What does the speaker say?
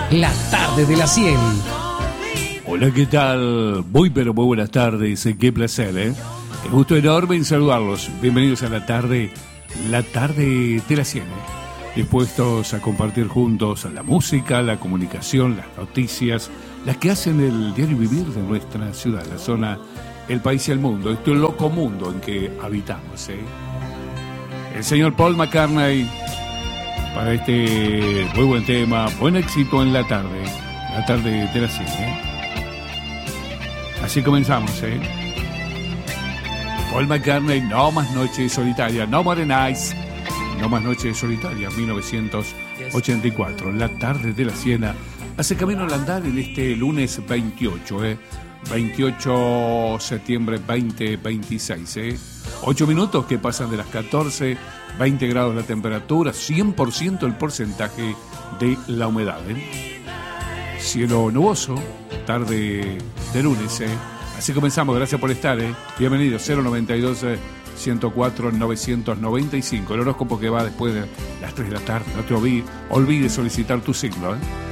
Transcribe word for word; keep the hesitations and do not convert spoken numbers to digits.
La tarde de la cien. Hola, ¿qué tal? Muy pero muy buenas tardes, qué placer, ¿eh? Qué gusto enorme en saludarlos. Bienvenidos a la tarde, la tarde de la cien, ¿eh? Dispuestos a compartir juntos la música, la comunicación, las noticias, las que hacen el diario vivir de nuestra ciudad, la zona, el país y el mundo, este loco mundo en que habitamos, ¿eh? El señor Paul McCartney para este muy buen tema, buen éxito en la tarde, la tarde de la cien, ¿eh? Así comenzamos, ¿eh? Paul McCartney, No Más Noches Solitarias, No More Nights, No Más Noches Solitarias, mil novecientos ochenta y cuatro. La tarde de la Siena hace camino al andar en este lunes veintiocho, ¿eh? veintiocho de septiembre veinte veintiséis, ¿eh? ocho minutos que pasan de las catorce, veinte grados la temperatura, cien por ciento el porcentaje de la humedad, ¿eh? Cielo nuboso, tarde de lunes, ¿eh? Así comenzamos, gracias por estar, ¿eh? Bienvenidos, cero noventa y dos, ciento cuatro, novecientos noventa y cinco, el horóscopo que va después de las tres de la tarde. No te olvides, olvides solicitar tu signo, ¿eh?